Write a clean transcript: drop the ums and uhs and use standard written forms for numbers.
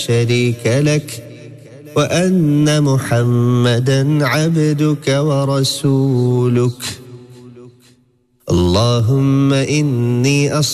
شريك لك وأن محمدا عبدك ورسولك. اللهم إني